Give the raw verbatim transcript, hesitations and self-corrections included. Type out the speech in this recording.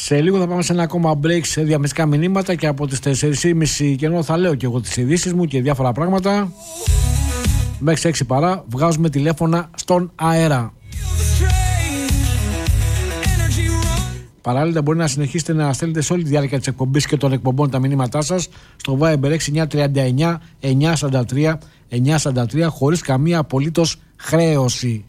Σε λίγο θα πάμε σε ένα ακόμα break σε διαμεσικά μηνύματα και από τις τέσσερις και μισή και ενώ θα λέω και εγώ τις ειδήσεις μου και διάφορα πράγματα, μέχρι έξι παρά βγάζουμε τηλέφωνα στον αέρα. Παράλληλα μπορεί να συνεχίσετε να στέλνετε σε όλη τη διάρκεια της εκπομπής και των εκπομπών τα μηνύματά σας στο Viber έξι εννιά τρία εννιά εννιά σαράντα τρία εννιά σαράντα τρία χωρίς καμία απολύτως χρέωση.